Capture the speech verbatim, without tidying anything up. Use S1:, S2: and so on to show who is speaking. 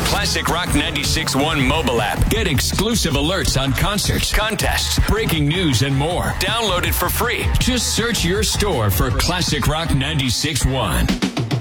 S1: Classic Rock ninety-six point one mobile app. Get exclusive alerts on concerts, contests, breaking news, and more. Download it for free. Just search your store for Classic Rock ninety-six point one.